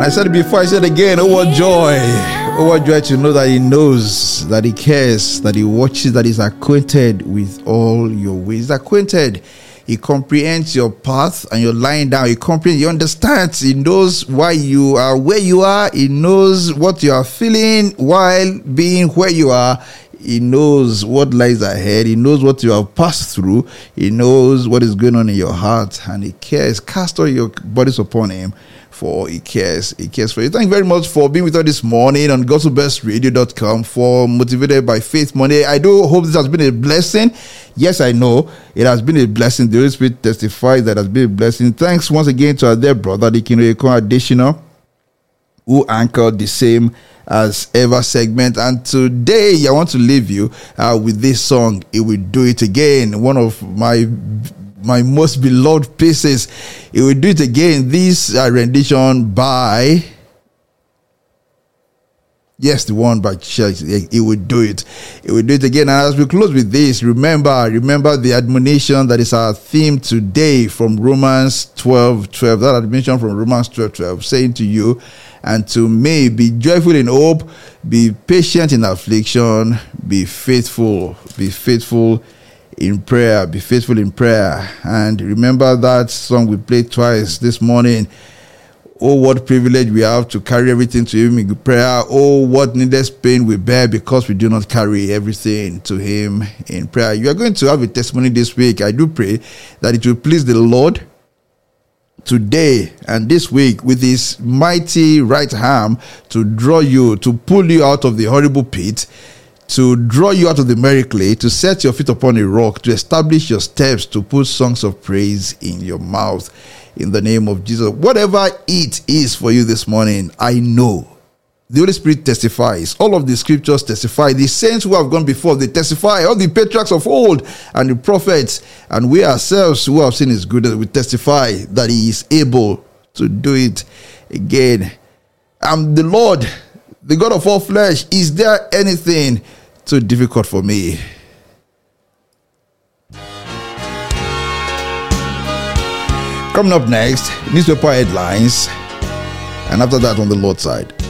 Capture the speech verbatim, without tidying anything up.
And I said it before, I said it again. Oh, what joy. Oh, what joy to know that he knows, that he cares, that he watches, that he's acquainted with all your ways. He's acquainted. He comprehends your path and you're lying down. He comprehends, he understands. He knows why you are where you are. He knows what you are feeling while being where you are. He knows what lies ahead. He knows what you have passed through. He knows what is going on in your heart. And he cares. Cast all your bodies upon him, for he cares. He cares for you. Thank you very much for being with us this morning on gospel best radio dot com for Motivated by Faith Monday. I do hope this has been a blessing. Yes, I know it has been a blessing. The Holy Spirit testifies that it has been a blessing. Thanks once again to our dear brother, the Ekon Additional, who anchored the same as ever segment. And today I want to leave you uh, with this song, It Will Do It Again, one of my my most beloved pieces. It Will Do It Again. This uh, rendition by yes the one by Church. It Will Do It. It Will Do It Again. And as we close with this, remember remember the admonition that is our theme today from Romans twelve twelve. That admonition from Romans twelve twelve, saying to you and to me, be joyful in hope, be patient in affliction, be faithful, be faithful in prayer, be faithful in prayer. And remember that song we played twice this morning. Oh, what privilege we have to carry everything to him in prayer. Oh, what needless pain we bear because we do not carry everything to him in prayer. You are going to have a testimony this week. I do pray that it will please the Lord today and this week with his mighty right arm to draw you, to pull you out of the horrible pit, to draw you out of the merry clay, to set your feet upon a rock, to establish your steps, to put songs of praise in your mouth in the name of Jesus. Whatever it is for you this morning, I know the Holy Spirit testifies. All of the scriptures testify. The saints who have gone before, they testify. All the patriarchs of old and the prophets, and we ourselves who have seen his goodness, we testify that he is able to do it again. I'm the Lord, the God of all flesh. Is there anything too difficult for me? Coming up next, newspaper headlines, and after that on the Lord's side.